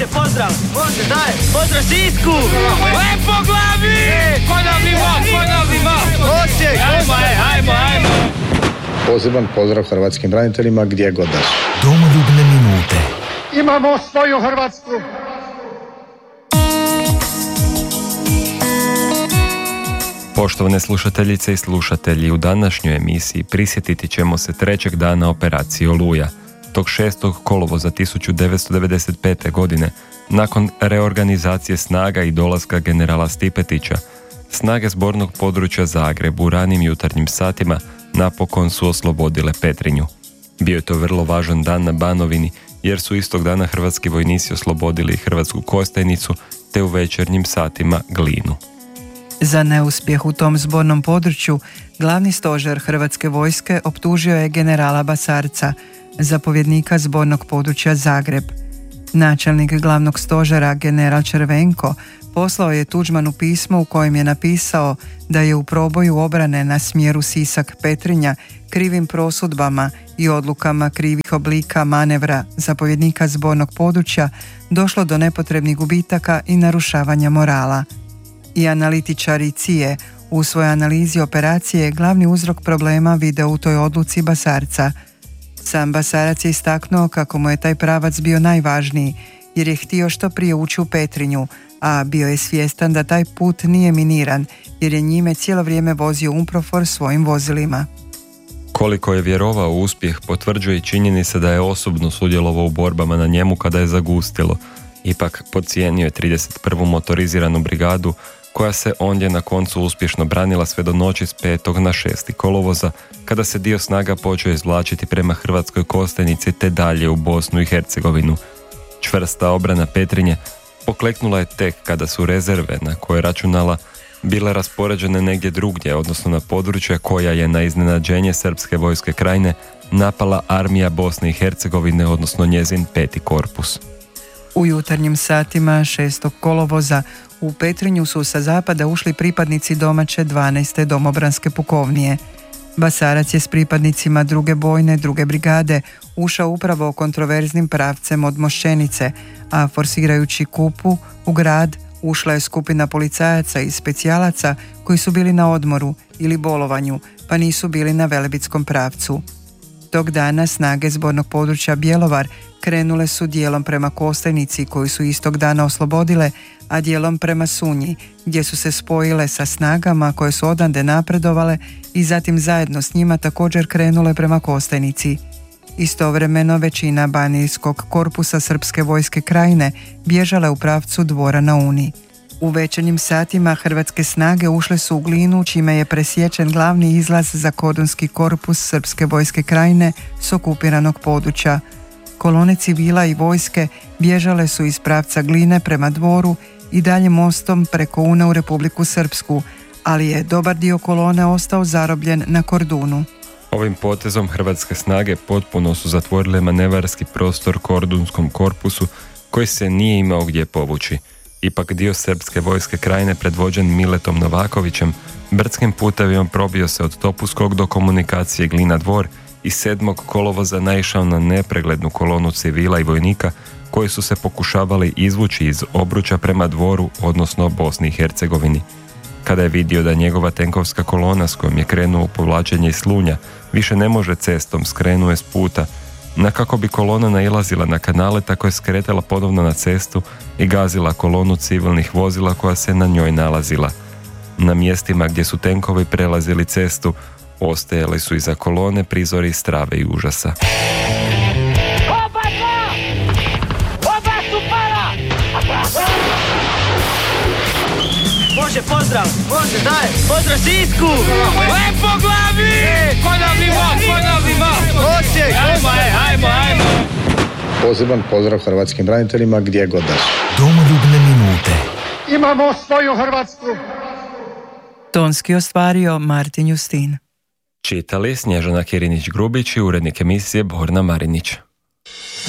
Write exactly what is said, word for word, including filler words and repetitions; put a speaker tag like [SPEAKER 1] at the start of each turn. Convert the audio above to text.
[SPEAKER 1] Može, pozdrav! Može, daj! Pozdrav Sisku!
[SPEAKER 2] Lepo glavi! Ponovni mok, ponovni mok!
[SPEAKER 1] Osijek!
[SPEAKER 2] Ajmo, ajmo, ajmo!
[SPEAKER 3] Poseban pozdrav hrvatskim braniteljima gdje god da su.
[SPEAKER 4] Domoljubne minute.
[SPEAKER 5] Imamo svoju Hrvatsku!
[SPEAKER 6] Poštovane slušateljice i slušatelji, u današnjoj emisiji prisjetiti ćemo se trećeg dana operacije Oluja, tog šestog kolovoza tisuću devetsto devedeset pete. godine, nakon reorganizacije snaga i dolaska generala Stipetića, snage zbornog područja Zagreb u ranim jutarnjim satima napokon su oslobodile Petrinju. Bio je to vrlo važan dan na Banovini, jer su istog dana hrvatski vojnici oslobodili Hrvatsku Kostajnicu, te u večernjim satima Glinu.
[SPEAKER 7] Za neuspjeh u tom zbornom području glavni stožer Hrvatske vojske optužio je generala Basarca, zapovjednika zbornog područja Zagreb. Načelnik glavnog stožera general Červenko poslao je Tuđmanu pismo u kojem je napisao da je u proboju obrane na smjeru Sisak-Petrinja krivim prosudbama i odlukama krivih oblika manevra zapovjednika zbornog područja došlo do nepotrebnih gubitaka i narušavanja morala. I analitičari C I E u svojoj analizi operacije glavni uzrok problema vide u toj odluci Basarca. Sam Basarac je istaknuo kako mu je taj pravac bio najvažniji jer je htio što prije ući u Petrinju, a bio je svjestan da taj put nije miniran jer je njime cijelo vrijeme vozio UNPROFOR svojim vozilima.
[SPEAKER 6] Koliko je vjerovao u uspjeh potvrđuje i činjenica da je osobno sudjelovao u borbama na njemu kada je zagustilo. Ipak podcijenio je trideset prvu motoriziranu brigadu koja se ondje na koncu uspješno branila sve do noći s petog na šesti kolovoza, kada se dio snaga počeo izvlačiti prema Hrvatskoj Kostajnici te dalje u Bosnu i Hercegovinu. Čvrsta obrana Petrinje pokleknula je tek kada su rezerve na koje je računala bile raspoređene negdje drugdje, odnosno na područje koja je na iznenađenje Srpske vojske Krajine napala armija Bosne i Hercegovine, odnosno njezin peti korpus.
[SPEAKER 7] U jutarnjim satima šestog kolovoza u Petrinju su sa zapada ušli pripadnici domaće dvanaeste domobranske pukovnije. Basarac je s pripadnicima druge bojne, druge brigade ušao upravo kontroverznim pravcem od Mošćenice, a forsirajući Kupu u grad ušla je skupina policajaca i specijalaca koji su bili na odmoru ili bolovanju, pa nisu bili na velebitskom pravcu. Tog dana snage zbornog područja Bjelovar krenule su dijelom prema Kostajnici koju su istog dana oslobodile, a dijelom prema Sunji gdje su se spojile sa snagama koje su odande napredovale i zatim zajedno s njima također krenule prema Kostajnici. Istovremeno većina banijskog korpusa Srpske vojske Krajine bježala u pravcu Dvora na Uni. U večernjim satima hrvatske snage ušle su u Glinu, čime je presječen glavni izlaz za kordunski korpus Srpske vojske Krajine s okupiranog područja. Kolone civila i vojske bježale su iz pravca Gline prema Dvoru i dalje mostom preko Une u Republiku Srpsku, ali je dobar dio kolone ostao zarobljen na Kordunu.
[SPEAKER 6] Ovim potezom hrvatske snage potpuno su zatvorile manevarski prostor kordunskom korpusu koji se nije imao gdje povući. Ipak dio Srpske vojske Krajine predvođen Miletom Novakovićem brdskim putevima probio se od Topuskog do komunikacije Glina Dvor i sedmog kolovoza naišao na nepreglednu kolonu civila i vojnika koji su se pokušavali izvući iz obruča prema Dvoru, odnosno Bosni i Hercegovini. Kada je vidio da njegova tenkovska kolona s kojom je krenuo u povlačenje iz Slunja više ne može cestom, skrenuje s puta, na kako bi kolona nailazila na kanale, tako je skretala ponovno na cestu i gazila kolonu civilnih vozila koja se na njoj nalazila. Na mjestima gdje su tenkovi prelazili cestu, ostajali su iza kolone prizori strave i užasa.
[SPEAKER 2] Oba dva! Oba su pala!
[SPEAKER 1] Može, pozdrav! Može, daj! Pozdrav Sisku!
[SPEAKER 2] Lepo glavi! Ponovni mok, ponovni mok!
[SPEAKER 1] Osijek!
[SPEAKER 2] Ajmo, ajmo, ajmo!
[SPEAKER 3] Poseban pozdrav hrvatskim braniteljima gdje god da su.
[SPEAKER 4] Domoljubne minute.
[SPEAKER 5] Imamo svoju Hrvatsku!
[SPEAKER 7] Tonski ostvario Martin Justin.
[SPEAKER 6] Čitali Snježana Kirinić-Grubić i urednik emisije Borna Marinić.